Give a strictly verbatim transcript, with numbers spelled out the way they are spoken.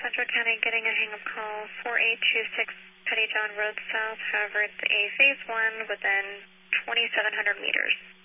Metro County getting a hang-up call four eight two six Petty John Road South. However, it's a phase one within twenty-seven hundred meters.